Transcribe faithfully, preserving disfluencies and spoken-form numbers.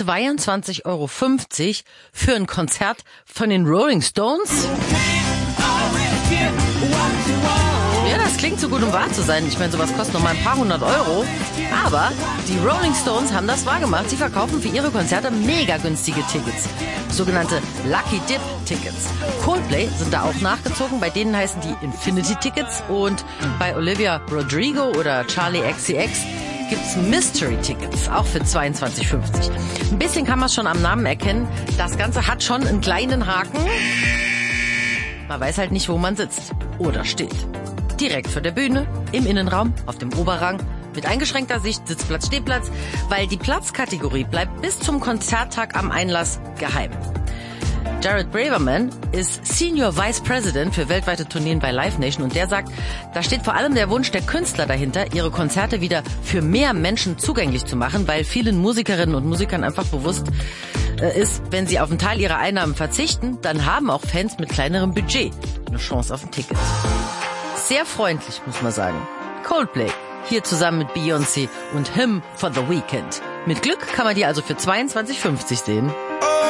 zweiundzwanzig Euro fünfzig für ein Konzert von den Rolling Stones? Ja, das klingt so gut, um wahr zu sein. Ich meine, sowas kostet noch mal ein paar hundert Euro. Aber die Rolling Stones haben das wahrgemacht. Sie verkaufen für ihre Konzerte mega günstige Tickets. Sogenannte Lucky Dip Tickets. Coldplay sind da auch nachgezogen. Bei denen heißen die Infinity Tickets. Und bei Olivia Rodrigo oder Charlie X C X gibt's Mystery Tickets, auch für zweiundzwanzig fünfzig. Ein bisschen kann man es schon am Namen erkennen. Das Ganze hat schon einen kleinen Haken. Man weiß halt nicht, wo man sitzt oder steht. Direkt vor der Bühne, im Innenraum, auf dem Oberrang, mit eingeschränkter Sicht, Sitzplatz, Stehplatz, weil die Platzkategorie bleibt bis zum Konzerttag am Einlass geheim. Jared Braverman ist Senior Vice President für weltweite Tourneen bei Live Nation und der sagt, da steht vor allem der Wunsch der Künstler dahinter, ihre Konzerte wieder für mehr Menschen zugänglich zu machen, weil vielen Musikerinnen und Musikern einfach bewusst äh, ist, wenn sie auf einen Teil ihrer Einnahmen verzichten, dann haben auch Fans mit kleinerem Budget eine Chance auf ein Ticket. Sehr freundlich, muss man sagen. Coldplay, hier zusammen mit Beyoncé und Him for the Weekend. Mit Glück kann man die also für zweiundzwanzig fünfzig sehen.